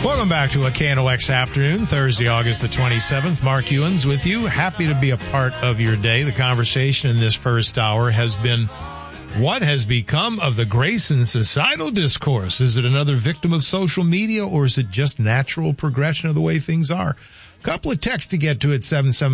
Welcome back to a KNOX Afternoon, Thursday, August the 27th. Mark Ewens with you. Happy to be a part of your day. The conversation in this first hour has been, what has become of the grace and societal discourse? Is it another victim of social media, or is it just natural progression of the way things are? Couple of texts to get to at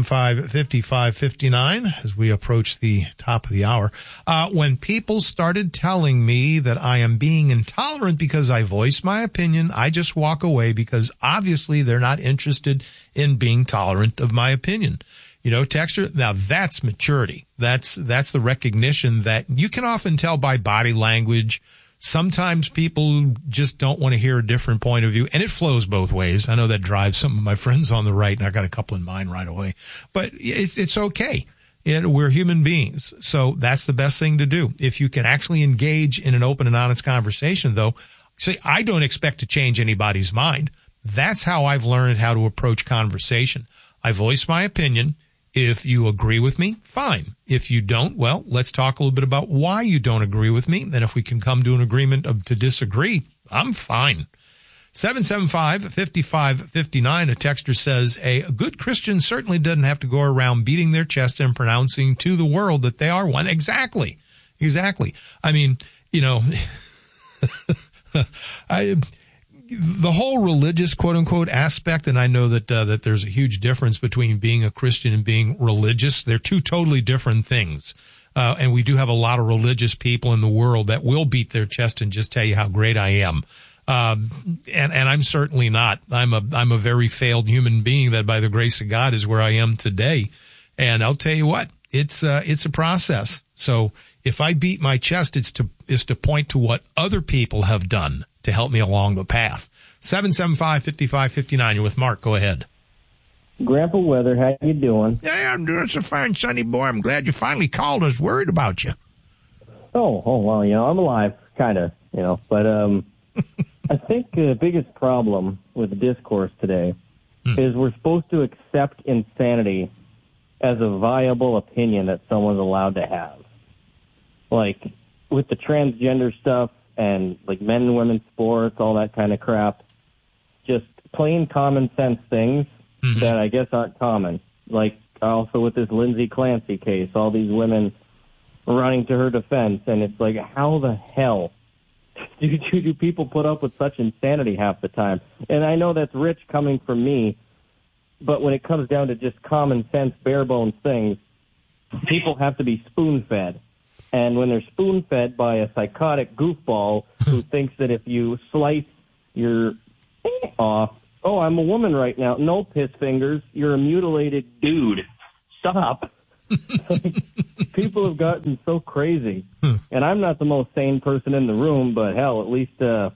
775-5559 as we approach the top of the hour. When people started telling me that I am being intolerant because I voice my opinion, I just walk away because obviously they're not interested in being tolerant of my opinion. You know, texter, now that's maturity. That's the recognition that you can often tell by body language. Sometimes people just don't want to hear a different point of view, and it flows both ways. I know that drives some of my friends on the right, and I got a couple in mind right away. But it's okay. We're human beings, so that's the best thing to do. If you can actually engage in an open and honest conversation, though, see, I don't expect to change anybody's mind. That's how I've learned how to approach conversation. I voice my opinion. If you agree with me, fine. If you don't, well, let's talk a little bit about why you don't agree with me. And if we can come to an agreement to disagree, I'm fine. 775-5559, a texter says, a good Christian certainly doesn't have to go around beating their chest and pronouncing to the world that they are one. Exactly. I mean, you know, the whole religious, quote unquote, aspect, and I know that that there's a huge difference between being a Christian and being religious. They're two totally different things. And we do have a lot of religious people in the world that will beat their chest and just tell you how great I am. And I'm certainly not. I'm a very failed human being that by the grace of God is where I am today. And I'll tell you what, it's a process. So if I beat my chest, it's to point to what other people have done to help me along the path. 775-5559. You're with Mark. Go ahead. Grandpa Weather, how you doing? Yeah, I'm doing so fine, sonny boy. I'm glad you finally called. I was worried about you. Oh, well, you know, I'm alive, kind of, you know. But I think the biggest problem with the discourse today is we're supposed to accept insanity as a viable opinion that someone's allowed to have. Like, with the transgender stuff, and like men and women's sports, all that kind of crap. Just plain common sense things that I guess aren't common. Like also with this Lindsay Clancy case, all these women running to her defense, and it's like, how the hell do people put up with such insanity half the time? And I know that's rich coming from me, but when it comes down to just common sense, bare bones things, people have to be spoon-fed. And when they're spoon-fed by a psychotic goofball who thinks that if you slice your off, oh, I'm a woman right now. No, piss fingers. You're a mutilated dude. Stop. People have gotten so crazy. And I'm not the most sane person in the room, but hell, at least, I'm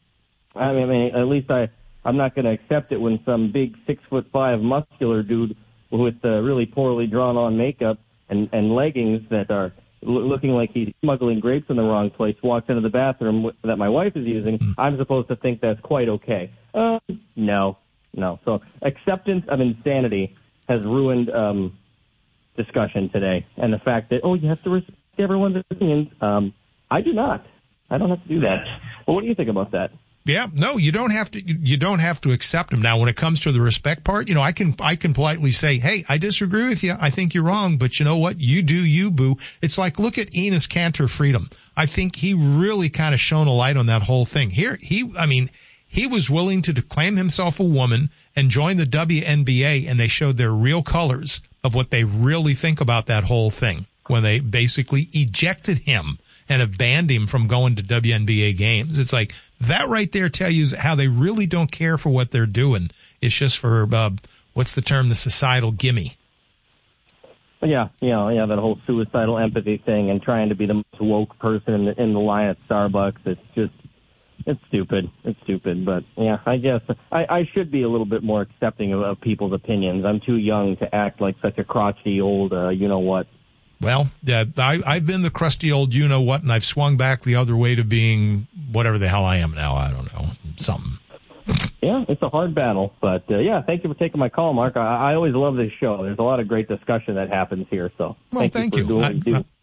not going to accept it when some big 6'5" muscular dude with really poorly drawn on makeup and leggings that are looking like he's smuggling grapes in the wrong place, walks into the bathroom that my wife is using. I'm supposed to think that's quite okay. No. So acceptance of insanity has ruined discussion today. And the fact that, you have to respect everyone's opinions. I do not. I don't have to do that. Well, what do you think about that? Yeah, no, you don't have to accept them. Now, when it comes to the respect part, you know, I can politely say, hey, I disagree with you. I think you're wrong, but you know what? You do you, boo. It's like, look at Enes Kanter Freedom. I think he really kind of shone a light on that whole thing. He was willing to claim himself a woman and join the WNBA, and they showed their real colors of what they really think about that whole thing when they basically ejected him and have banned him from going to WNBA games. It's like, that right there tells you how they really don't care for what they're doing. It's just for, what's the term, the societal gimme. Yeah, that whole suicidal empathy thing and trying to be the most woke person in the line at Starbucks. It's stupid. It's stupid. But, yeah, I guess I should be a little bit more accepting of people's opinions. I'm too young to act like such a crotchety old you-know-what. Well, I've been the crusty old you-know-what, and I've swung back the other way to being whatever the hell I am now. I don't know, something. Yeah, it's a hard battle. But, thank you for taking my call, Mark. I always love this show. There's a lot of great discussion that happens here. So well, thank you.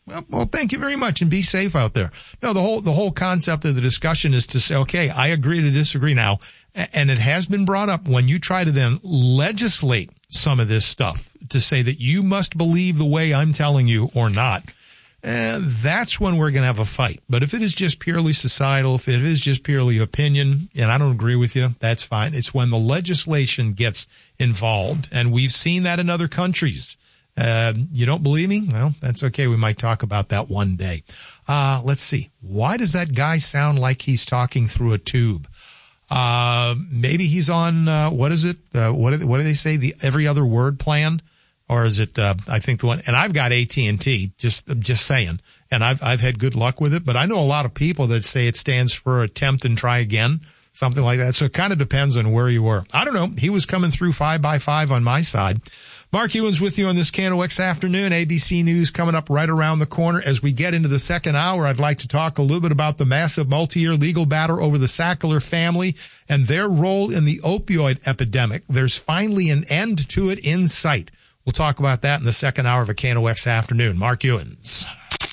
Well, thank you very much, and be safe out there. No, the whole concept of the discussion is to say, okay, I agree to disagree now, and it has been brought up when you try to then legislate some of this stuff to say that you must believe the way I'm telling you or not. That's when we're going to have a fight. But if it is just purely societal, if it is just purely opinion, and I don't agree with you, that's fine. It's when the legislation gets involved, and we've seen that in other countries. You don't believe me? Well, that's okay. We might talk about that one day. Let's see. Why does that guy sound like he's talking through a tube? Maybe he's on, what is it? What do they say? The every other word plan? Or is it, I think the one, and I've got AT&T, just saying, and I've had good luck with it, but I know a lot of people that say it stands for attempt and try again, something like that. So it kind of depends on where you were. I don't know. He was coming through 5x5 on my side. Mark Ewens with you on this KNOX afternoon. ABC News coming up right around the corner. As we get into the second hour, I'd like to talk a little bit about the massive multi-year legal battle over the Sackler family and their role in the opioid epidemic. There's finally an end to it in sight. We'll talk about that in the second hour of a KNOX afternoon. Mark Ewens.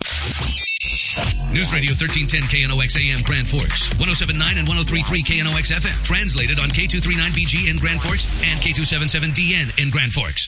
News Radio 1310 KNOX AM Grand Forks, 107.9 and 103.3 KNOX FM. Translated on K239BG in Grand Forks and K277DN in Grand Forks.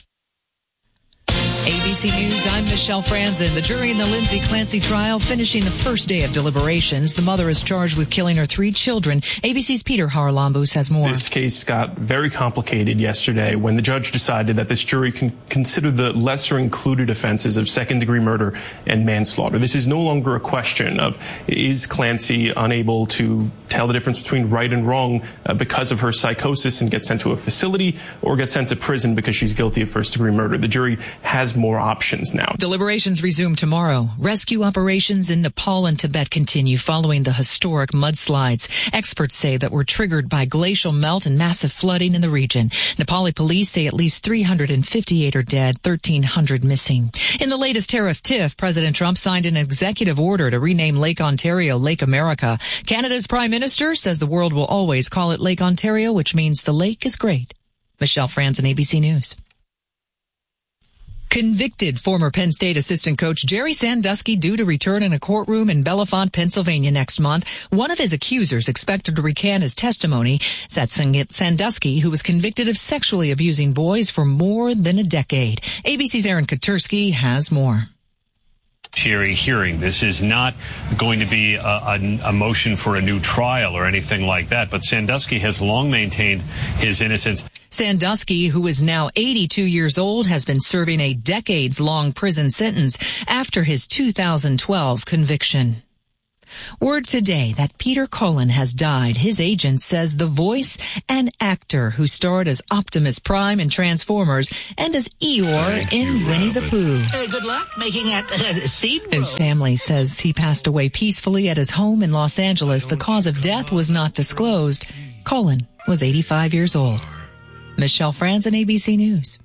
ABC News, I'm Michelle Franzen. The jury in the Lindsay Clancy trial finishing the first day of deliberations. The mother is charged with killing her 3 children. ABC's Peter Haralambous has more. This case got very complicated yesterday when the judge decided that this jury can consider the lesser included offenses of second-degree murder and manslaughter. This is no longer a question of is Clancy unable to tell the difference between right and wrong because of her psychosis and get sent to a facility or get sent to prison because she's guilty of first-degree murder. The jury has more options now. Deliberations resume tomorrow. Rescue operations in Nepal and Tibet continue following the historic mudslides. Experts say that were triggered by glacial melt and massive flooding in the region. Nepali police say at least 358 are dead, 1,300 missing. In the latest tariff tiff, President Trump signed an executive order to rename Lake Ontario Lake America. Canada's Prime Minister says the world will always call it Lake Ontario, which means the lake is great. Michelle Franzen, ABC News. Convicted former Penn State assistant coach Jerry Sandusky due to return in a courtroom in Bellefonte, Pennsylvania next month. One of his accusers expected to recant his testimony is that Sandusky, who was convicted of sexually abusing boys for more than a decade. ABC's Aaron Katersky has more. Hearing. This is not going to be a motion for a new trial or anything like that, but Sandusky has long maintained his innocence. Sandusky, who is now 82 years old, has been serving a decades-long prison sentence after his 2012 conviction. Word today that Peter Cullen has died. His agent says the voice and actor who starred as Optimus Prime in Transformers and as Eeyore in Winnie the Pooh. Good luck making that seed grow. His family says he passed away peacefully at his home in Los Angeles. The cause of death was not disclosed. Cullen was 85 years old. Michelle Franzen, ABC News.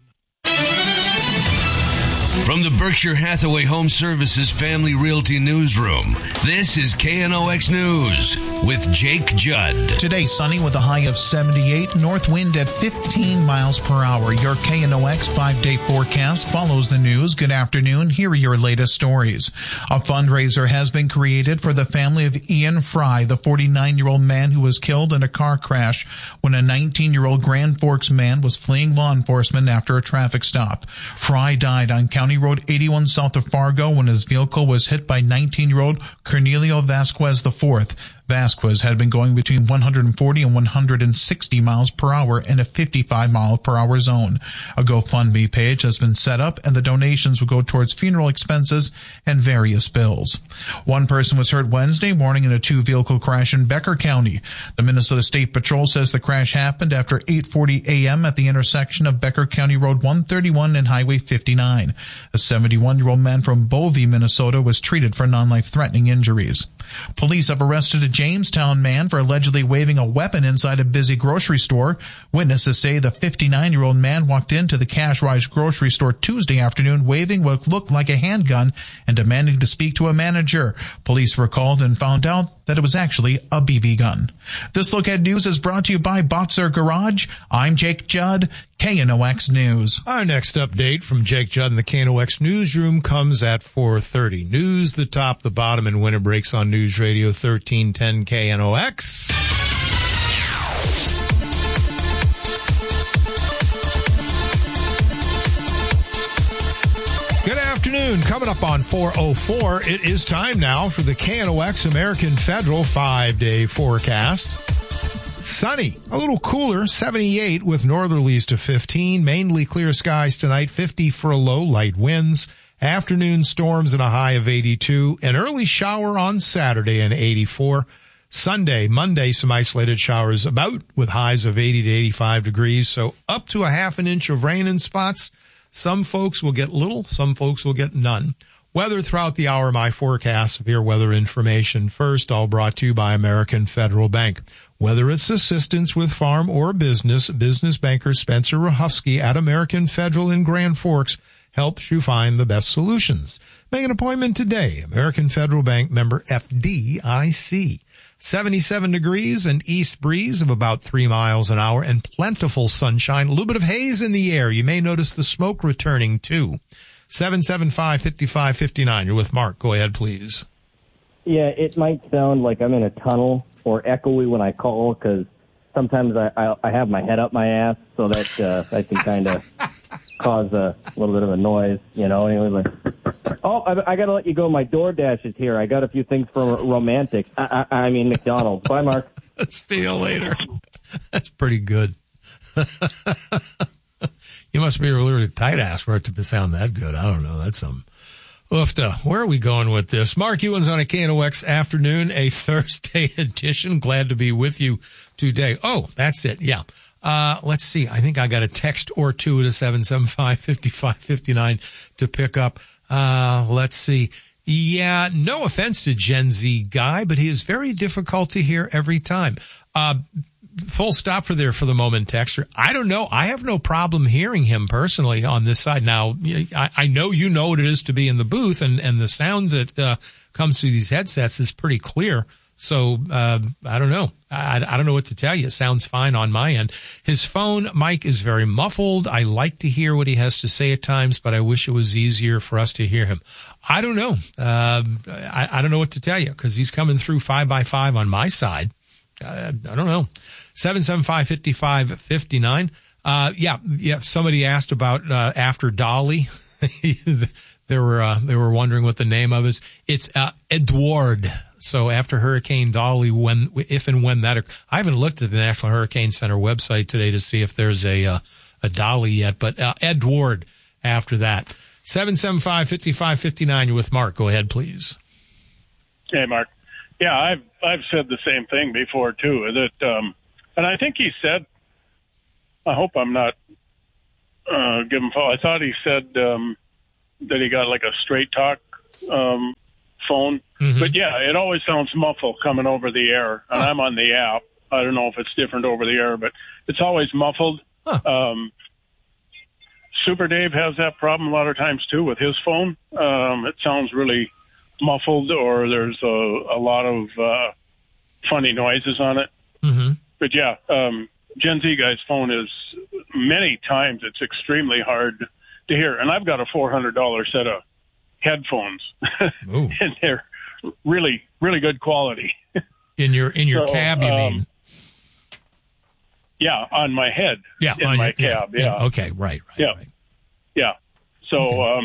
From the Berkshire Hathaway Home Services Family Realty Newsroom, this is KNOX News with Jake Judd. Today, sunny with a high of 78, north wind at 15 miles per hour. Your KNOX 5-day forecast follows the news. Good afternoon. Here are your latest stories. A fundraiser has been created for the family of Ian Fry, the 49-year-old man who was killed in a car crash when a 19-year-old Grand Forks man was fleeing law enforcement after a traffic stop. Fry died on County Road 81 south of Fargo when his vehicle was hit by 19-year-old Cornelio Vasquez IV. Vasquez had been going between 140 and 160 miles per hour in a 55 mile per hour zone. A GoFundMe page has been set up and the donations will go towards funeral expenses and various bills. One person was hurt Wednesday morning in a 2-vehicle crash in Becker County. The Minnesota State Patrol says the crash happened after 8:40 a.m. at the intersection of Becker County Road 131 and Highway 59. A 71-year-old man from Bovey, Minnesota was treated for non-life-threatening injuries. Police have arrested a Jamestown man for allegedly waving a weapon inside a busy grocery store. Witnesses say the 59-year-old man walked into the Cash Rise grocery store Tuesday afternoon waving what looked like a handgun and demanding to speak to a manager. Police were called and found out that it was actually a BB gun. This Look Ahead News is brought to you by Botzer Garage. I'm Jake Judd, KNOX News. Our next update from Jake Judd in the KNOX newsroom comes at 4:30. News, the top, the bottom, and winter breaks on News Radio 1310 KNOX. Good afternoon. Coming up on 4:04, it is time now for the KNOX American Federal 5-day forecast. Sunny, a little cooler, 78 with northerlies to 15. Mainly clear skies tonight, 50 for a low, light winds. Afternoon storms and a high of 82. An early shower on Saturday and 84. Sunday, Monday, some isolated showers about with highs of 80 to 85 degrees. So up to a half an inch of rain in spots. Some folks will get little, some folks will get none. Weather throughout the hour, my forecast, severe weather information. First, all brought to you by American Federal Bank. Whether it's assistance with farm or business banker Spencer Rahusky at American Federal in Grand Forks helps you find the best solutions. Make an appointment today. American Federal Bank, member FDIC. 77 degrees, an east breeze of about 3 miles an hour, and plentiful sunshine. A little bit of haze in the air. You may notice the smoke returning, too. 775-5559. You're with Mark. Go ahead, please. Yeah, it might sound like I'm in a tunnel or echoey when I call, because sometimes I have my head up my ass, so that that can kind of cause a little bit of a noise, you know. Anyway, like, oh, I got to let you go. My DoorDash is here. I got a few things from Romantics. I mean McDonald's. Bye, Mark. See you later. That's pretty good. You must be a really tight ass for it to sound that good. I don't know. That's some oofta. Where are we going with this? Mark Ewens on a KNOX afternoon, a Thursday edition. Glad to be with you today. Oh, that's it. Yeah. Let's see. I think I got a text or two to 775-5559 to pick up. Let's see. Yeah, no offense to Gen Z guy, but he is very difficult to hear every time. Full stop for the moment, texter. I don't know. I have no problem hearing him personally on this side. Now, I know you know what it is to be in the booth, and the sound that comes through these headsets is pretty clear. So, I don't know. I don't know what to tell you. It sounds fine on my end. His phone mic is very muffled. I like to hear what he has to say at times, but I wish it was easier for us to hear him. I don't know. I don't know what to tell you, because he's coming through 5x5 on my side. I don't know. 775-5559. Yeah. Somebody asked about, after Dolly. They were wondering what the name of is. It's, Edward. So after Hurricane Dolly, if and when that, I haven't looked at the National Hurricane Center website today to see if there's a Dolly yet, but, Edward after that. 775-5559. You're with Mark. Go ahead, please. Hey, Mark. Yeah, I've said the same thing before too. That, and I think he said, I hope I'm not giving fault. I thought he said that he got like a straight talk phone, but yeah, it always sounds muffled coming over the air. And I'm on the app. I don't know if it's different over the air, but it's always muffled. Super Dave has that problem a lot of times too with his phone. It sounds really muffled, or there's a lot of funny noises on it. But yeah, Gen Z guy's phone is many times it's extremely hard to hear. And I've got a $400 set of headphones, and they're really, really good quality. In your cab, you mean? Yeah, on my head. Yeah, in my cab. Yeah. Okay, right. Yeah. Yeah. So,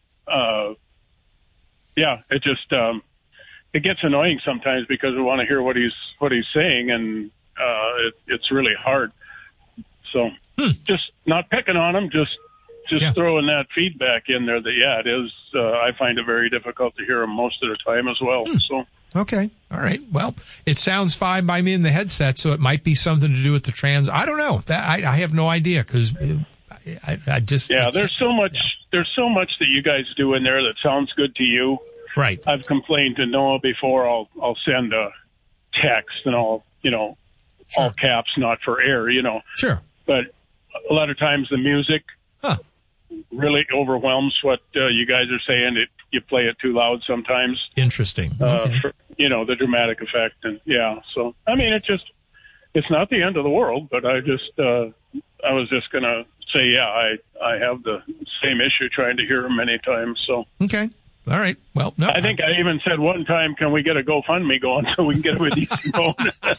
yeah, it just it gets annoying sometimes because we want to hear what he's saying, and it's really hard. So just not picking on him, just throwing that feedback in there that, yeah, it is. I find it very difficult to hear him most of the time as well. So. Okay. All right. Well, it sounds fine by me in the headset, so it might be something to do with the trans. I don't know. That I have no idea, because I just. Yeah, there's so much. Yeah. There's so much that you guys do in there that sounds good to you. Right. I've complained to Noah before. I'll send a text and all caps, not for air, Sure. But a lot of times the music really overwhelms what you guys are saying. You play it too loud sometimes. Interesting. Okay. the dramatic effect. And so, I mean, it's not the end of the world, but I was just going to say, I have the same issue trying to hear him many times. So, okay. All right. Well, no. I think I even said one time, can we get a GoFundMe going so we can get a release phone?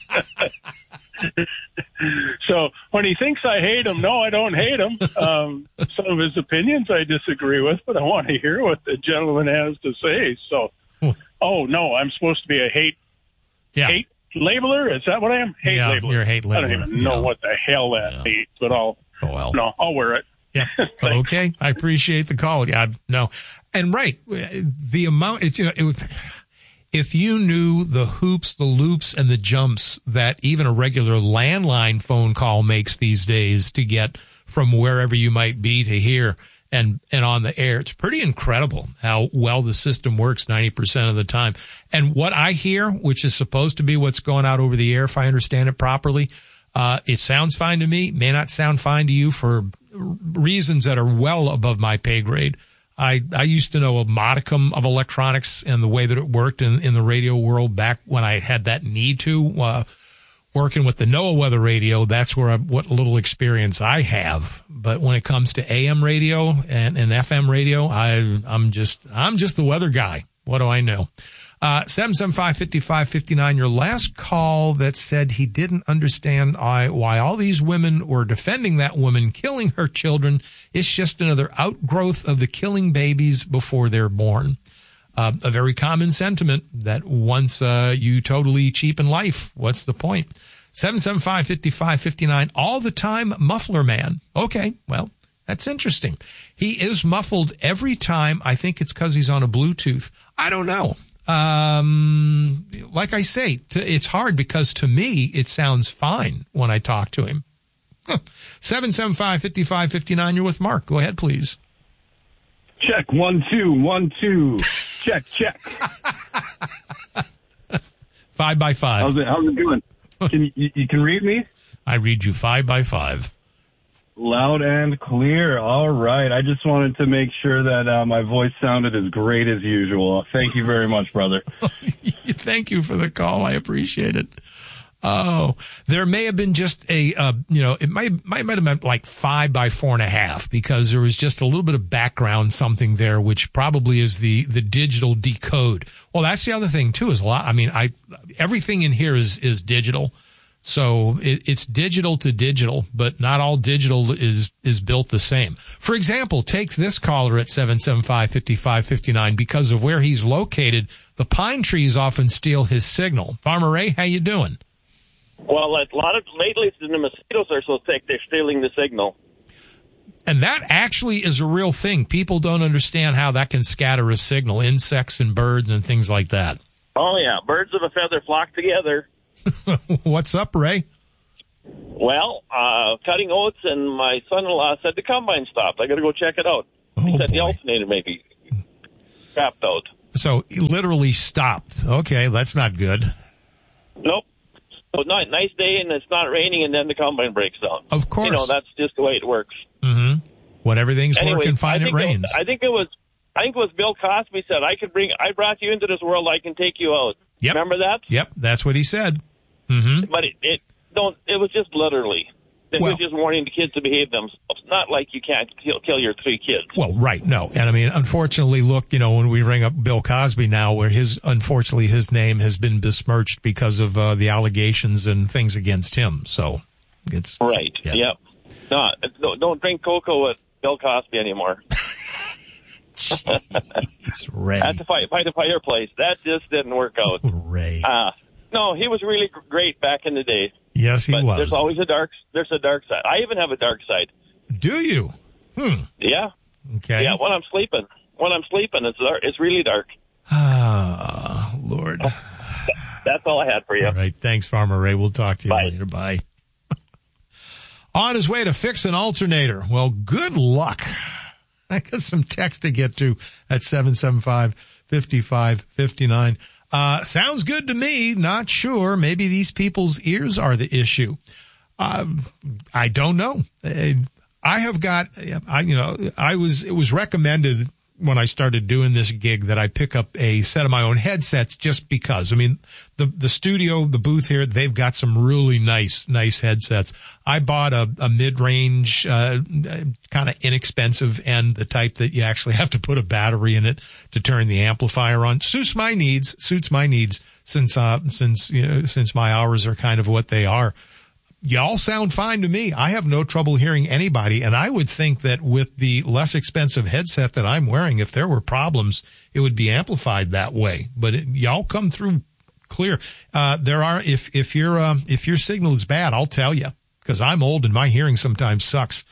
So when he thinks I hate him, no, I don't hate him. Some of his opinions I disagree with, but I want to hear what the gentleman has to say. So, oh, no, I'm supposed to be a hate labeler? Is that what I am? Hate labeler. You're a hate labeler. I don't even know what the hell that means, but I'll wear it. Yeah. Okay. I appreciate the call. Yeah. No. And right. The amount, if you knew the hoops, the loops, and the jumps that even a regular landline phone call makes these days to get from wherever you might be to here and on the air, it's pretty incredible how well the system works 90% of the time. And what I hear, which is supposed to be what's going out over the air, if I understand it properly, it sounds fine to me, may not sound fine to you for reasons that are well above my pay grade. I used to know a modicum of electronics and the way that it worked in the radio world back when I had that need to, working with the NOAA weather radio. That's what little experience I have. But when it comes to AM radio and FM radio, I'm just the weather guy. What do I know? 775-5559, your last call that said he didn't understand why all these women were defending that woman killing her children. It's just another outgrowth of the killing babies before they're born. A very common sentiment that once you totally cheapen life, what's the point? 775-5559, all the time muffler man. Okay, well, that's interesting. He is muffled every time. I think it's because he's on a Bluetooth. I don't know. Like I say, it's hard because to me, it sounds fine when I talk to him. 775-5559, you're with Mark. Go ahead, please. Check, 1, 2, 1, 2. Check. 5 by 5. How's it going? You can read me? I read you 5 by 5. Loud and clear. All right. I just wanted to make sure that my voice sounded as great as usual. Thank you very much, brother. Thank you for the call. I appreciate it. Oh, there may have been just it might have been like 5 by 4.5 because there was just a little bit of background something there, which probably is the digital decode. Well, that's the other thing too, is a lot. I mean, everything in here is digital. So it's digital to digital, but not all digital is built the same. For example, take this caller at 775-5559. Because of where he's located, the pine trees often steal his signal. Farmer Ray, how you doing? Well, lately the mosquitoes are so thick, they're stealing the signal. And that actually is a real thing. People don't understand how that can scatter a signal, insects and birds and things like that. Oh, yeah. Birds of a feather flock together. What's up, Ray? Well, cutting oats, and my son-in-law said the combine stopped. I got to go check it out. He said the alternator maybe crapped out. So it literally stopped. Okay, that's not good. Nope. So nice day, and it's not raining, and then the combine breaks down. Of course. That's just the way it works. Mm-hmm. When everything's working fine, it rains. I think it was Bill Cosby said, I brought you into this world, I can take you out. Yep. Remember that? Yep, that's what he said. Mm-hmm. But it was just literally. It was just warning the kids to behave themselves. Not like you can't kill your 3 kids. Well, right, no. And I mean, unfortunately, look, when we ring up Bill Cosby now, where unfortunately his name has been besmirched because of the allegations and things against him. So it's right. Yeah. Yep. No, don't drink cocoa with Bill Cosby anymore. Jeez, Ray. Had to fight a fireplace. That just didn't work out. Ray. No, he was really great back in the day. Yes, he was. There's always a dark side. I even have a dark side. Do you? Yeah. Okay. Yeah, when I'm sleeping, it's dark. It's really dark. Ah, Lord. That's all I had for you. All right. Thanks, Farmer Ray. We'll talk to you later. Bye. On his way to fix an alternator. Well, good luck. I got some text to get to at 775-5559. Sounds good to me. Not sure. Maybe these people's ears are the issue. I don't know. It was recommended when I started doing this gig that I pick up a set of my own headsets just because. I mean, the studio, the booth here, they've got some really nice headsets. I bought a mid-range, kind of inexpensive end, the type that you actually have to put a battery in it to turn the amplifier on. Suits my needs since my hours are kind of what they are. Y'all sound fine to me. I have no trouble hearing anybody, and I would think that with the less expensive headset that I'm wearing, if there were problems, it would be amplified that way. But y'all come through clear. If your signal is bad, I'll tell you, because I'm old and my hearing sometimes sucks.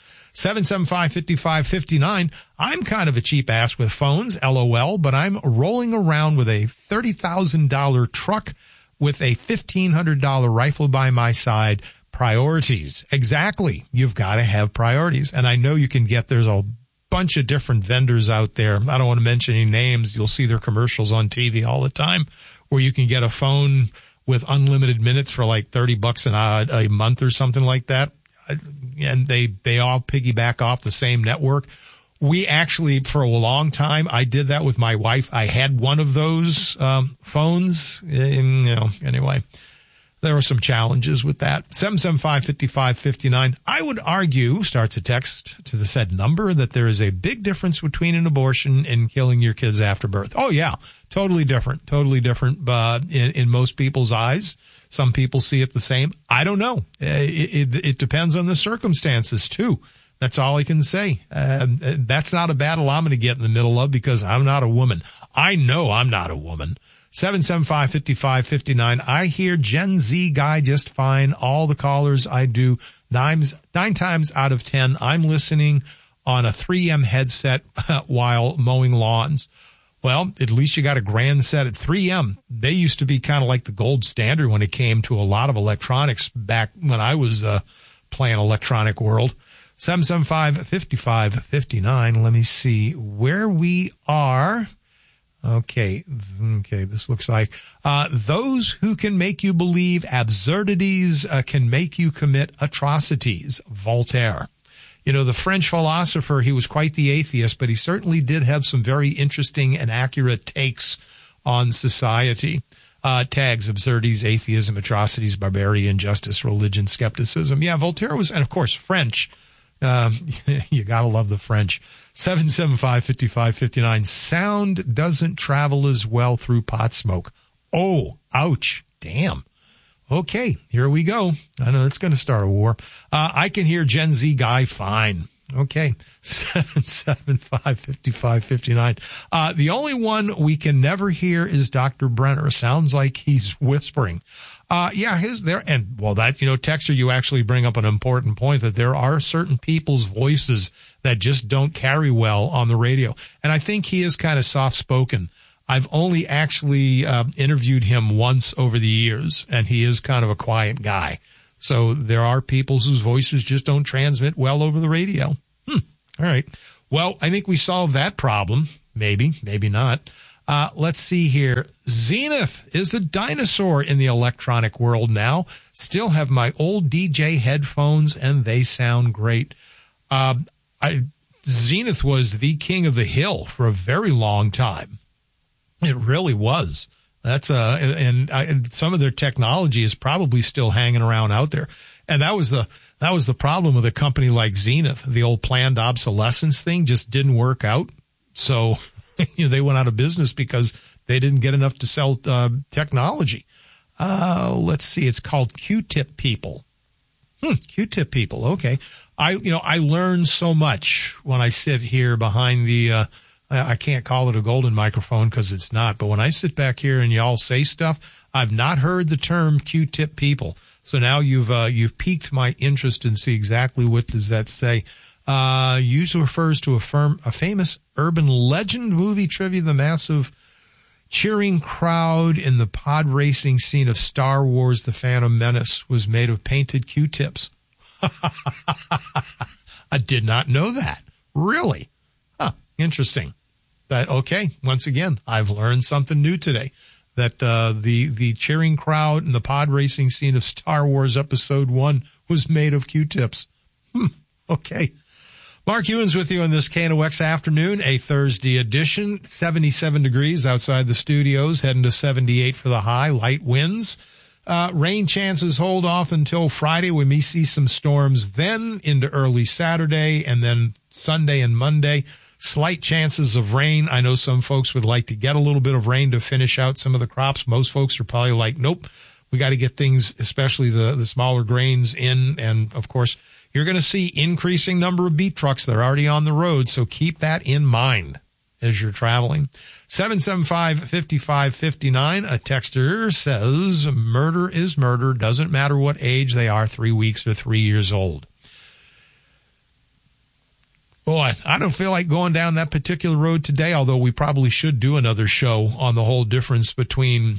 775-5559. I'm kind of a cheap ass with phones, LOL, but I'm rolling around with a $30,000 truck with a $1,500 rifle by my side. Priorities. Exactly. You've got to have priorities. And I know you can there's a bunch of different vendors out there. I don't want to mention any names. You'll see their commercials on TV all the time where you can get a phone with unlimited minutes for like $30 a month or something like that. And they all piggyback off the same network. We actually, for a long time, I did that with my wife. I had one of those phones. Anyway. There were some challenges with that. 775-5559. I would argue, starts a text to the said number, that there is a big difference between an abortion and killing your kids after birth. Oh, yeah. Totally different. But in most people's eyes, some people see it the same. I don't know. It depends on the circumstances, too. That's all I can say. That's not a battle I'm going to get in the middle of because I'm not a woman. I know I'm not a woman. 775-5559. I hear Gen Z guy just fine. All the callers I do, 9 times out of 10, I'm listening on a 3M headset while mowing lawns. Well, at least you got a grand set at 3M. They used to be kind of like the gold standard when it came to a lot of electronics back when I was playing Electronic World. 775-5559. Let me see where we are. Okay, this looks like those who can make you believe absurdities can make you commit atrocities. Voltaire. You know, the French philosopher, he was quite the atheist, but he certainly did have some very interesting and accurate takes on society. Tags, absurdities, atheism, atrocities, barbarity, injustice, religion, skepticism. Yeah, Voltaire was, and of course, French. You gotta love the French. 775-5559. Sound doesn't travel as well through pot smoke. Oh, ouch. Damn. Okay, here we go. I know it's going to start a war. I can hear Gen Z guy fine. Okay. 775-5559. The only one we can never hear is Dr. Brenner. Sounds like he's whispering. Texter, you actually bring up an important point that there are certain people's voices that just don't carry well on the radio. And I think he is kind of soft-spoken. I've only actually interviewed him once over the years, and he is kind of a quiet guy. So there are people whose voices just don't transmit well over the radio. All right. Well, I think we solved that problem. Maybe not. Let's see here. Zenith is a dinosaur in the electronic world now. Still have my old DJ headphones, and they sound great. Zenith was the king of the hill for a very long time. It really was. That's and some of their technology is probably still hanging around out there. And that was the problem with a company like Zenith. The old planned obsolescence thing just didn't work out. So they went out of business because they didn't get enough to sell technology. Let's see. It's called Q-Tip People. Q-Tip People. Okay. I learn so much when I sit here behind the I can't call it a golden microphone because it's not. But when I sit back here and y'all say stuff, I've not heard the term Q-Tip People. So now you've piqued my interest and see exactly what does that say. Usually refers to a famous urban legend. Movie trivia: the massive cheering crowd in the pod racing scene of Star Wars: The Phantom Menace was made of painted Q-tips. I did not know that. Really? Interesting. Once again, I've learned something new today. That the cheering crowd in the pod racing scene of Star Wars Episode 1 was made of Q-tips. Okay. Mark Ewens with you on this KNOX afternoon, a Thursday edition. 77 degrees outside the studios, heading to 78 for the high. Light winds. Rain chances hold off until Friday. We may see some storms then into early Saturday, and then Sunday and Monday. Slight chances of rain. I know some folks would like to get a little bit of rain to finish out some of the crops. Most folks are probably like, nope, we got to get things, especially the smaller grains in. And, of course, you're going to see increasing number of beet trucks that are already on the road, so keep that in mind as you're traveling. 775-5559, a texter says, murder is murder. Doesn't matter what age they are, 3 weeks or 3 years old. Boy, I don't feel like going down that particular road today, although we probably should do another show on the whole difference between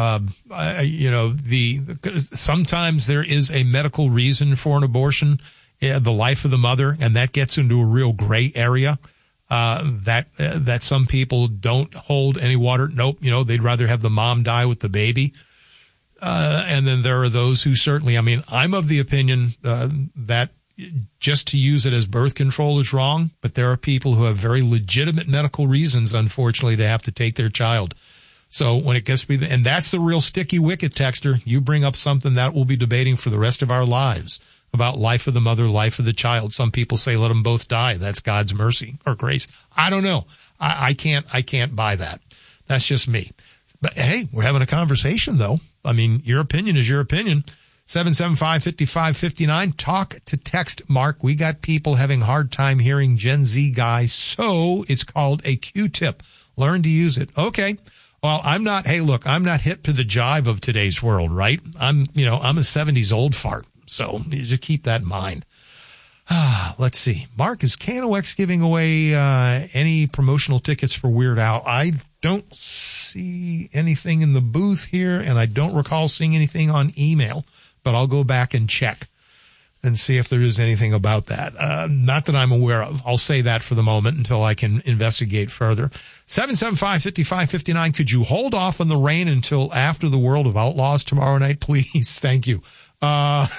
sometimes there is a medical reason for an abortion, the life of the mother, and that gets into a real gray area, that some people don't hold any water. Nope. They'd rather have the mom die with the baby. And then there are those who certainly, I'm of the opinion, that just to use it as birth control is wrong, but there are people who have very legitimate medical reasons, unfortunately, to have to take their child. So when it gets to be, and that's the real sticky wicket, texter. You bring up something that we'll be debating for the rest of our lives about life of the mother, life of the child. Some people say let them both die. That's God's mercy or grace. I don't know. I can't buy that. That's just me. But hey, we're having a conversation though. Your opinion is your opinion. 775-5559. Talk to text, Mark. We got people having hard time hearing Gen Z guys, so it's called a Q-tip. Learn to use it. Okay. Well, I'm not hip to the jive of today's world, right? I'm a 70s old fart. So you just keep that in mind. Let's see. Mark, is KNOX giving away any promotional tickets for Weird Al? I don't see anything in the booth here, and I don't recall seeing anything on email, but I'll go back and check and see if there is anything about that. Not that I'm aware of. I'll say that for the moment until I can investigate further. 775-5559. Could you hold off on the rain until after the World of Outlaws tomorrow night, please? Thank you. I'll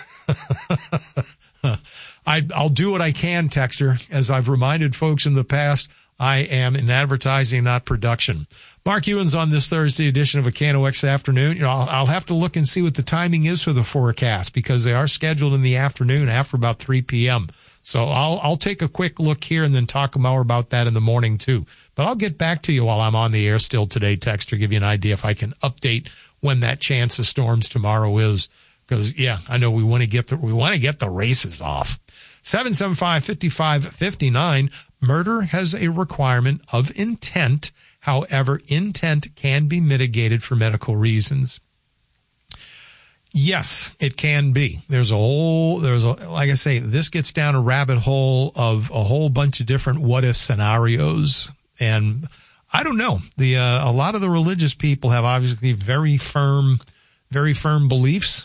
do what I can, texter. As I've reminded folks in the past, I am in advertising, not production. Mark Ewens on this Thursday edition of a KNOX afternoon. I'll have to look and see what the timing is for the forecast because they are scheduled in the afternoon after about 3 p.m. So I'll take a quick look here and then talk more about that in the morning too. But I'll get back to you while I'm on the air still today, texter, give you an idea if I can update when that chance of storms tomorrow is. Because I know we want to get the races off. 775-5559. Murder has a requirement of intent. However, intent can be mitigated for medical reasons. Yes, it can be. Like I say, this gets down a rabbit hole of a whole bunch of different what if scenarios. And I don't know. A lot of the religious people have obviously very firm beliefs.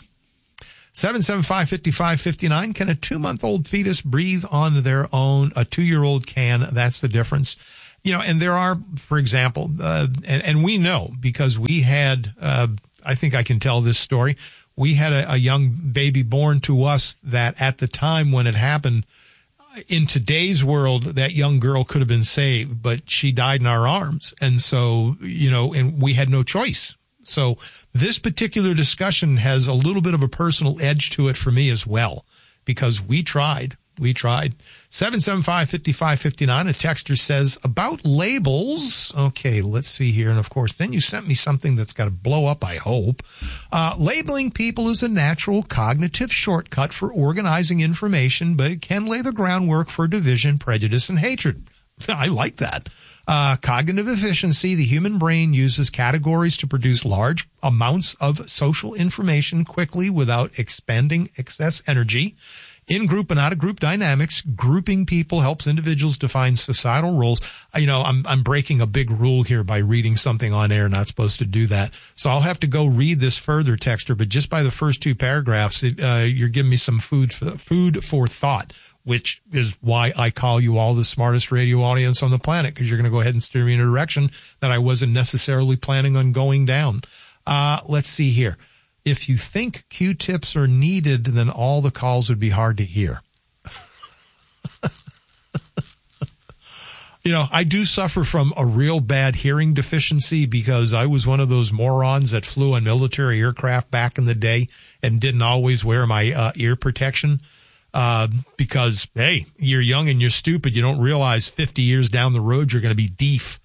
775-5559. Can a 2-month-old fetus breathe on their own? A 2-year-old can. That's the difference. And there are, for example, and we know because we had, I think I can tell this story. We had a young baby born to us that at the time when it happened, in today's world, that young girl could have been saved, but she died in our arms. And so, and we had no choice. So this particular discussion has a little bit of a personal edge to it for me as well, because we tried. 775-5559. A texter says about labels. Okay, let's see here. And of course, then you sent me something that's got to blow up, I hope. Labeling people is a natural cognitive shortcut for organizing information, but it can lay the groundwork for division, prejudice, and hatred. I like that. Cognitive efficiency. The human brain uses categories to produce large amounts of social information quickly without expending excess energy. In-group and out-of-group dynamics, grouping people helps individuals define societal roles. I'm breaking a big rule here by reading something on air. Not supposed to do that. So I'll have to go read this further, texter. But just by the first 2 paragraphs, you're giving me some food for thought, which is why I call you all the smartest radio audience on the planet, because you're going to go ahead and steer me in a direction that I wasn't necessarily planning on going down. Let's see here. If you think Q-tips are needed, then all the calls would be hard to hear. You know, I do suffer from a real bad hearing deficiency because I was one of those morons that flew on military aircraft back in the day and didn't always wear my ear protection. Because, hey, you're young and you're stupid. You don't realize 50 years down the road you're going to be deaf.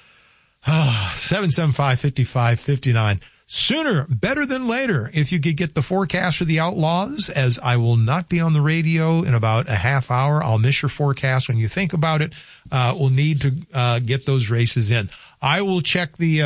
775-5559. Sooner, better than later, if you could get the forecast for the Outlaws, as I will not be on the radio in about a half hour. I'll miss your forecast when you think about it. We'll need to get those races in. I will check the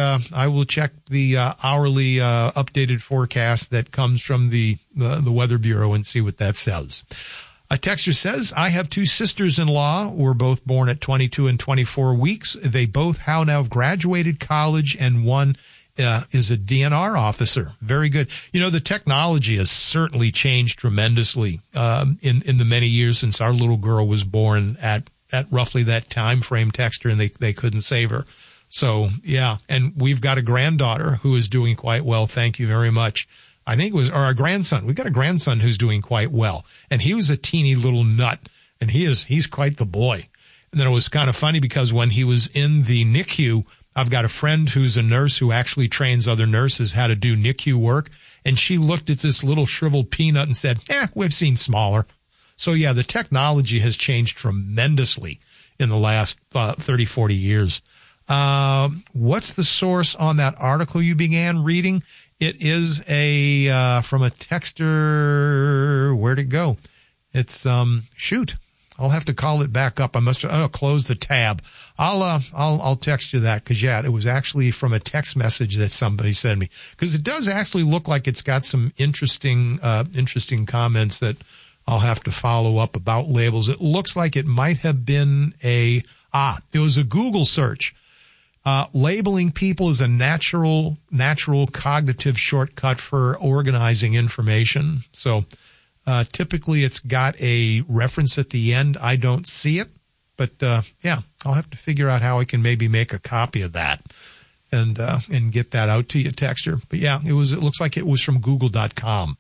hourly updated forecast that comes from the Weather Bureau and see what that says. A texter says, I have two sisters-in-law who were both born at 22 and 24 weeks. They both now have graduated college, and one is a DNR officer. Very good. You know, the technology has certainly changed tremendously in the many years since our little girl was born at roughly that time frame, texter, and they couldn't save her. So, yeah. And we've got a granddaughter who is doing quite well. Thank you very much. I think it was, or a grandson. We've got a grandson who's doing quite well. And he was a teeny little nut, and he's quite the boy. And then it was kind of funny because when he was in the NICU, I've got a friend who's a nurse who actually trains other nurses how to do NICU work. And she looked at this little shriveled peanut and said, we've seen smaller. So, yeah, the technology has changed tremendously in the last 30, 40 years. What's the source on that article you began reading? It is from a texter. Where'd it go? It's, shoot. I'll have to call it back up. I must close the tab. I'll text you that because, yeah, it was actually from a text message that somebody sent me, because it does actually look like it's got some interesting comments that I'll have to follow up about labels. It looks like it might have been it was a Google search. Labeling people is a natural cognitive shortcut for organizing information. So, typically it's got a reference at the end. I don't see it, but, yeah, I'll have to figure out how I can maybe make a copy of that and get that out to you, texter. But yeah, it looks like it was from google.com.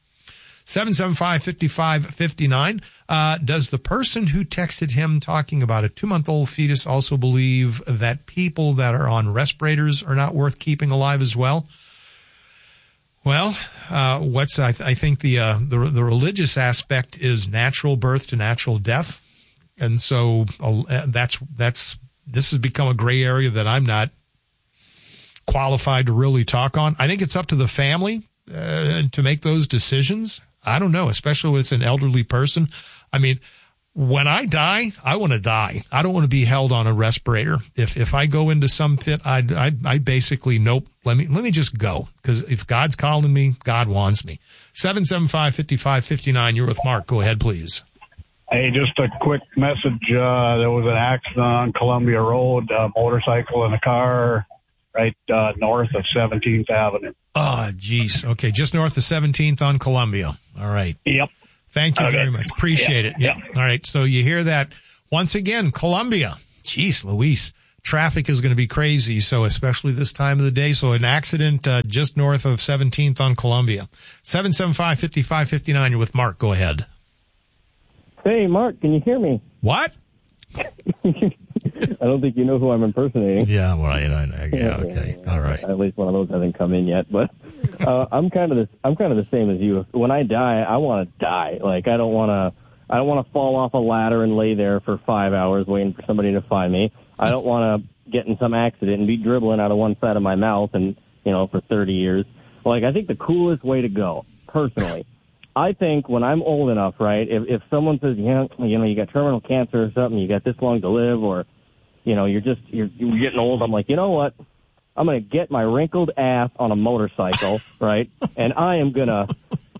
775-5559. Does the person who texted him talking about a 2-month-old fetus also believe that people that are on respirators are not worth keeping alive as well? Well, I think the religious aspect is natural birth to natural death. And so this has become a gray area that I'm not qualified to really talk on. I think it's up to the family to make those decisions. I don't know, especially when it's an elderly person. I mean, when I die, I want to die. I don't want to be held on a respirator. If I go into some pit, I basically, nope, let me just go. Because if God's calling me, God wants me. 775-5559, you're with Mark. Go ahead, please. Hey, just a quick message. There was an accident on Columbia Road, a motorcycle and a car right north of 17th Avenue. Oh, geez. Okay, just north of 17th on Columbia. All right. Yep. Thank you very much. Appreciate it. Yeah. All right. So you hear that once again, Columbia. Jeez, Louise. Traffic is going to be crazy. So especially this time of the day. So an accident just north of 17th on Columbia. 775-5559. You're with Mark. Go ahead. Hey, Mark, can you hear me? What? I don't think you know who I'm impersonating. Yeah, well, okay. All right. At least one of those hasn't come in yet, but I'm kind of the same as you. When I die, I want to die. Like I don't want to fall off a ladder and lay there for 5 hours waiting for somebody to find me. I don't want to get in some accident and be dribbling out of one side of my mouth and for 30 years. Like I think the coolest way to go, personally. I think when I'm old enough, right, if someone says, you got terminal cancer or something, you got this long to live, or, you're getting old, I'm like, you know what? I'm going to get my wrinkled ass on a motorcycle, right? And I am going to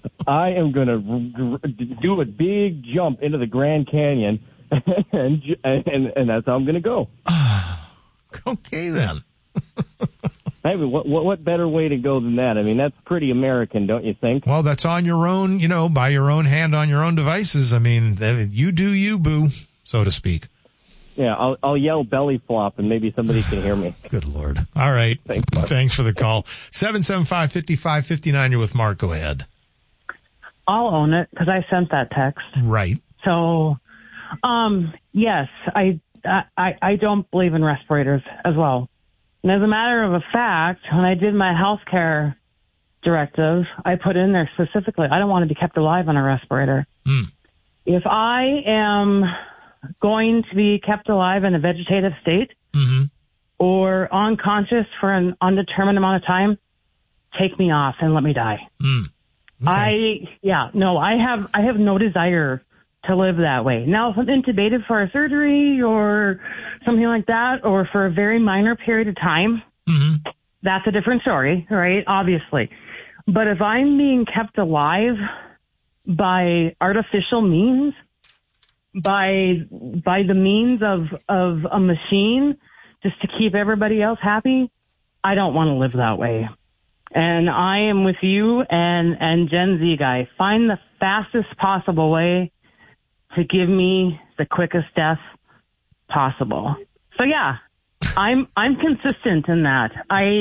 do a big jump into the Grand Canyon, and that's how I'm going to go. Okay, then. I mean, what better way to go than that? I mean, that's pretty American, don't you think? Well, that's on your own, by your own hand on your own devices. I mean, you do you, boo, so to speak. Yeah, I'll yell belly flop and maybe somebody can hear me. Good Lord. All right. Thanks for the call. 775-5559, you're with Mark. Go ahead. I'll own it because I sent that text. Right. So, yes, I I don't believe in respirators as well. And as a matter of a fact, when I did my healthcare directive, I put in there specifically, I don't want to be kept alive on a respirator. If I am going to be kept alive in a vegetative state or unconscious for an undetermined amount of time, take me off and let me die. Okay. I have no desire to live that way. Now, if I'm intubated for a surgery or something like that, or for a very minor period of time, that's a different story, right? Obviously. But if I'm being kept alive by artificial means, by the means of a machine, just to keep everybody else happy, I don't want to live that way. And I am with you and Gen Z guy. Find the fastest possible way to give me the quickest death possible. So yeah, I'm consistent in that.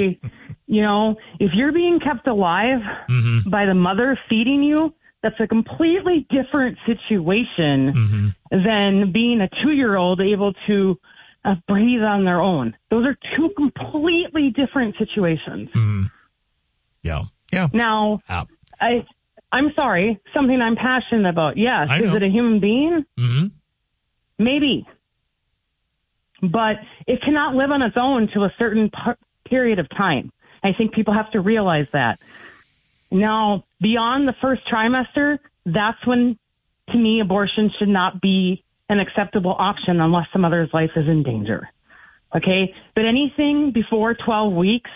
If you're being kept alive by the mother feeding you, that's a completely different situation than being a 2-year-old able to breathe on their own. Those are two completely different situations. Yeah. Now, I'm sorry, something I'm passionate about. Yes. Is it a human being? Maybe. But it cannot live on its own to a certain period of time. I think people have to realize that. Now, beyond the first trimester, that's when, to me, abortion should not be an acceptable option unless the mother's life is in danger. Okay? But anything before 12 weeks,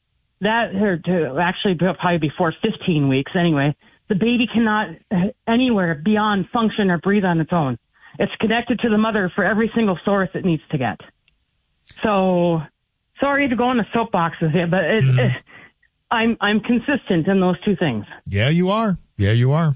probably before 15 weeks anyway, the baby cannot anywhere beyond function or breathe on its own. It's connected to the mother for every single source it needs to get. So, sorry to go on the soapboxes here, but I'm consistent in those two things. Yeah, you are. All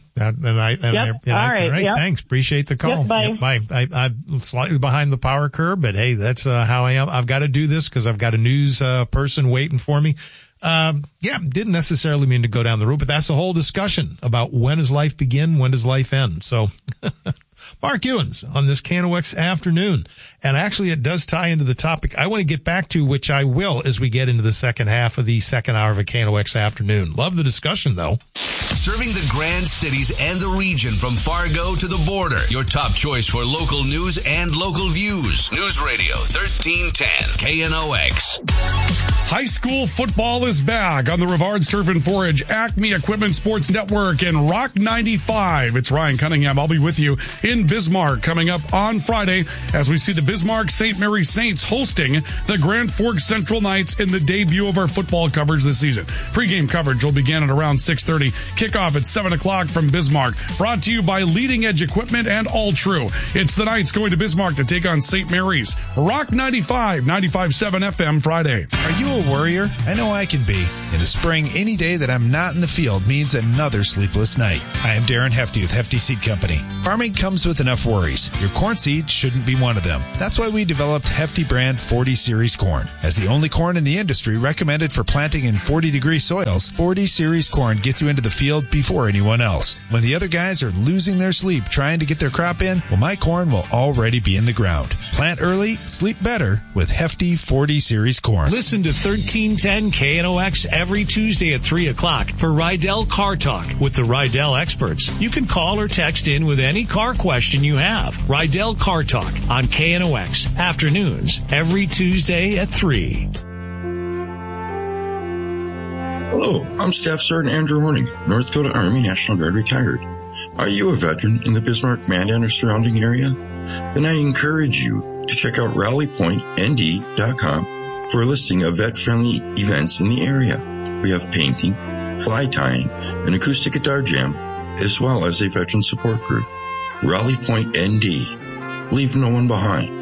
right. Thanks. Appreciate the call. Bye. I'm slightly behind the power curve, but hey, that's how I am. I've got to do this because I've got a news person waiting for me. Didn't necessarily mean to go down the route, but that's the whole discussion about when does life begin, when does life end. So Mark Ewens on this KNOX afternoon. And actually it does tie into the topic I want to get back to, which I will as we get into the second half of the second hour of a KNOX afternoon. Love the discussion though. Serving the Grand Cities and the region from Fargo to the border. Your top choice for local news and local views. News Radio 1310 KNOX. High school football is back on the Rivards Turf and Forage, Acme Equipment Sports Network, and Rock 95. It's Ryan Cunningham. I'll be with you in Bismarck coming up on Friday as we see the Bismarck St. Mary Saints hosting the Grand Forks Central Knights in the debut of our football coverage this season. Pre-game coverage will begin at around 6:30. Kickoff at 7 o'clock from Bismarck. Brought to you by Leading Edge Equipment and All True. It's the Knights going to Bismarck to take on St. Mary's. Rock 95, 95.7 FM Friday. Are you a worrier? I know I can be. In the spring, any day that I'm not in the field means another sleepless night. I am Darren Hefty with Hefty Seed Company. Farming comes with enough worries. Your corn seed shouldn't be one of them. That's why we developed Hefty brand 40 Series corn. As the only corn in the industry recommended for planting in 40-degree soils, 40 Series corn gets you into the field before anyone else. When the other guys are losing their sleep trying to get their crop in, well, my corn will already be in the ground. Plant early, sleep better with Hefty 40 Series corn. Listen to 1310 KNOX every Tuesday at 3 o'clock for Rydell Car Talk with the Rydell experts. You can call or text in with any car question you have. Rydell Car Talk on KNOX afternoons every Tuesday at 3. Hello, I'm Staff Sergeant Andrew Horning, North Dakota Army National Guard retired. Are you a veteran in the Bismarck, Mandan, or surrounding area? Then I encourage you to check out rallypointnd.com for a listing of vet-friendly events in the area. We have painting, fly tying, an acoustic guitar jam, as well as a veteran support group. Rally Point ND. Leave no one behind.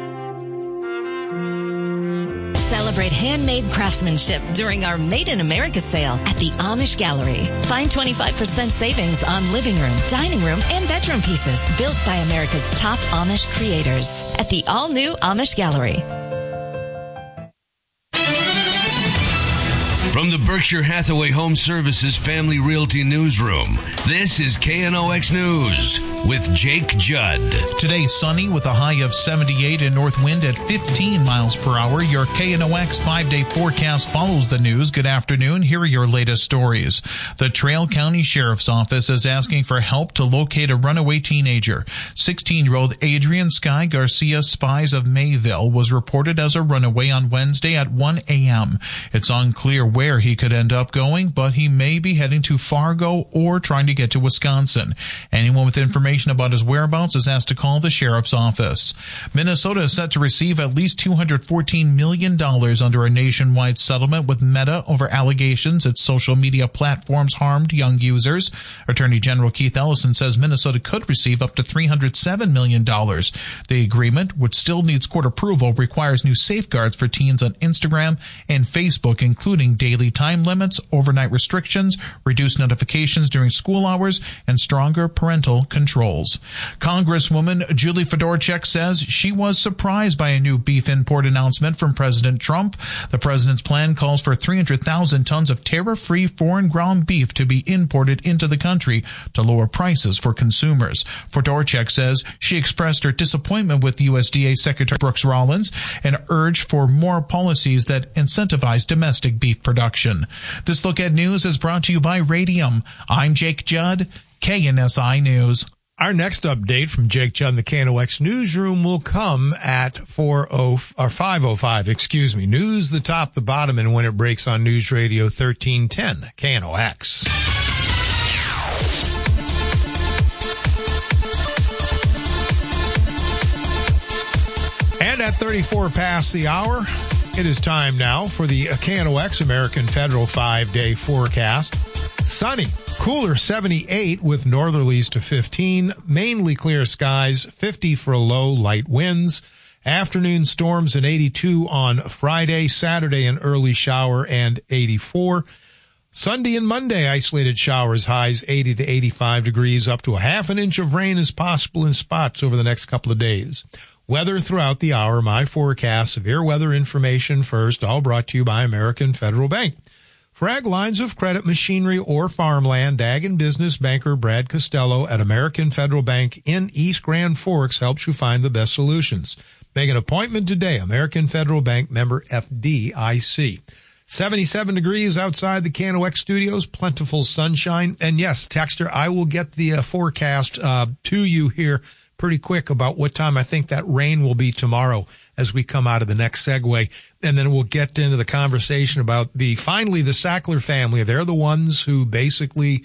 Celebrate handmade craftsmanship during our Made in America sale at the Amish Gallery. Find 25% savings on living room, dining room, and bedroom pieces built by America's top Amish creators at the all-new Amish Gallery. From the Berkshire Hathaway Home Services Family Realty Newsroom, this is KNOX News with Jake Judd. Today, sunny with a high of 78 and north wind at 15 miles per hour. Your KNOX 5-day forecast follows the news. Good afternoon. Here are your latest stories. The Trail County Sheriff's Office is asking for help to locate a runaway teenager. 16-year-old Adrian Sky Garcia Spies of Mayville was reported as a runaway on Wednesday at 1 a.m. It's unclear where he could end up going, but he may be heading to Fargo or trying to get to Wisconsin. Anyone with information about his whereabouts is asked to call the sheriff's office. Minnesota is set to receive at least $214 million under a nationwide settlement with Meta over allegations its social media platforms harmed young users. Attorney General Keith Ellison says Minnesota could receive up to $307 million. The agreement, which still needs court approval, requires new safeguards for teens on Instagram and Facebook, including daily time limits, overnight restrictions, reduced notifications during school hours, and stronger parental controls. Congresswoman Julie Fedorchak says she was surprised by a new beef import announcement from President Trump. The president's plan calls for 300,000 tons of tariff-free foreign ground beef to be imported into the country to lower prices for consumers. Fedorchak says she expressed her disappointment with USDA Secretary Brooks Rollins and urged for more policies that incentivize domestic beef production. This Look at News is brought to you by Radium. I'm Jake Judd, KNSI News. Our next update from Jake Judd in the KNOX newsroom will come at 5:05. News, the top, the bottom, and when it breaks on News Radio 1310 KNOX. And at 34 past the hour, it is time now for the KNOX American Federal 5-day forecast. Sunny. Cooler 78 with northerlies to 15, mainly clear skies, 50 for a low, light winds. Afternoon storms and 82 on Friday, Saturday an early shower and 84. Sunday and Monday isolated showers, highs 80 to 85 degrees, up to a half an inch of rain is possible in spots over the next couple of days. Weather throughout the hour, my forecast, severe weather information first, all brought to you by American Federal Bank. For ag lines of credit, machinery, or farmland, ag and business banker Brad Costello at American Federal Bank in East Grand Forks helps you find the best solutions. Make an appointment today. American Federal Bank, member FDIC. 77 degrees outside the KNOX studios, plentiful sunshine. And yes, Texter, I will get the forecast to you here pretty quick about what time I think that rain will be tomorrow as we come out of the next segue. And then we'll get into the conversation about finally the Sackler family. They're the ones who basically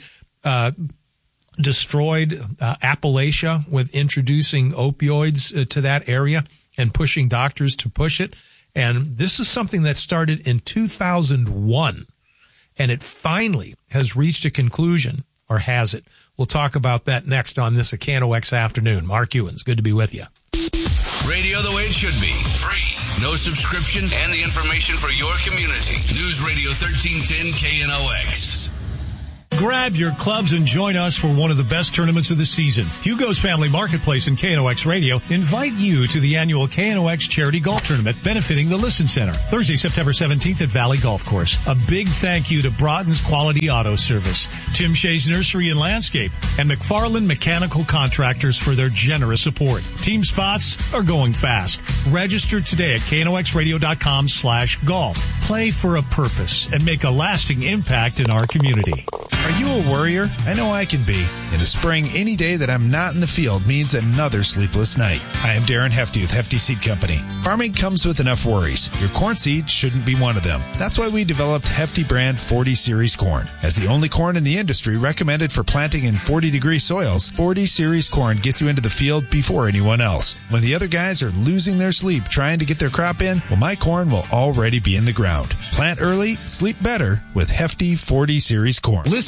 destroyed Appalachia with introducing opioids to that area and pushing doctors to push it. And this is something that started in 2001, and it finally has reached a conclusion, or has it? We'll talk about that next on this KNOX Afternoon. Mark Ewens, good to be with you. Radio the way it should be. Free. No subscription, and the information for your community. News Radio 1310 KNOX. Grab your clubs and join us for one of the best tournaments of the season. Hugo's Family Marketplace and KNOX Radio invite you to the annual KNOX Charity Golf Tournament benefiting the Listen Center. Thursday, September 17th at Valley Golf Course. A big thank you to Broughton's Quality Auto Service, Tim Shea's Nursery and Landscape, and McFarland Mechanical Contractors for their generous support. Team spots are going fast. Register today at knoxradio.com/golf. Play for a purpose and make a lasting impact in our community. Are you a worrier? I know I can be. In the spring, any day that I'm not in the field means another sleepless night. I am Darren Hefty with Hefty Seed Company. Farming comes with enough worries. Your corn seed shouldn't be one of them. That's why we developed Hefty brand 40 Series corn. As the only corn in the industry recommended for planting in 40-degree soils, 40 Series corn gets you into the field before anyone else. When the other guys are losing their sleep trying to get their crop in, well, my corn will already be in the ground. Plant early, sleep better with Hefty 40 Series corn. Listen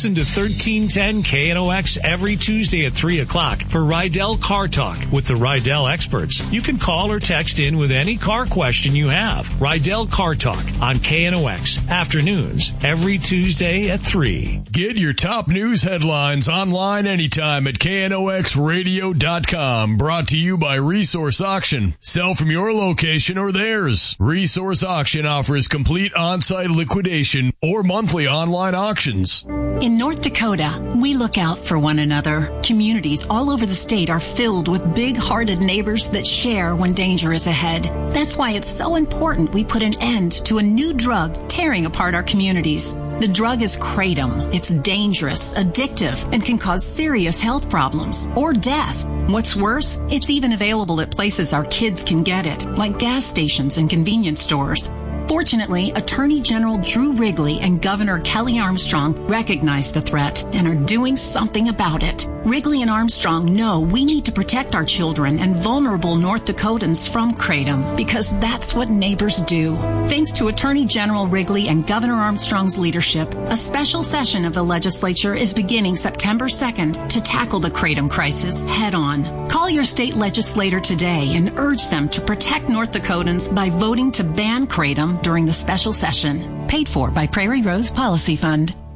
Listen to 1310 KNOX every Tuesday at 3 o'clock for Rydell Car Talk with the Rydell experts. You can call or text in with any car question you have. Rydell Car Talk on KNOX afternoons every Tuesday at 3. Get your top news headlines online anytime at knoxradio.com. Brought to you by Resource Auction. Sell from your location or theirs. Resource Auction offers complete on-site liquidation or monthly online auctions. In North Dakota, we look out for one another. Communities all over the state are filled with big-hearted neighbors that share when danger is ahead. That's why it's so important we put an end to a new drug tearing apart our communities. The drug is kratom. It's dangerous, addictive, and can cause serious health problems or death. What's worse, it's even available at places our kids can get it, like gas stations and convenience stores. Fortunately, Attorney General Drew Wrigley and Governor Kelly Armstrong recognize the threat and are doing something about it. Wrigley and Armstrong know we need to protect our children and vulnerable North Dakotans from kratom because that's what neighbors do. Thanks to Attorney General Wrigley and Governor Armstrong's leadership, a special session of the legislature is beginning September 2nd to tackle the kratom crisis head on. Call your state legislator today and urge them to protect North Dakotans by voting to ban kratom during the special session. Paid for by Prairie Rose Policy Fund.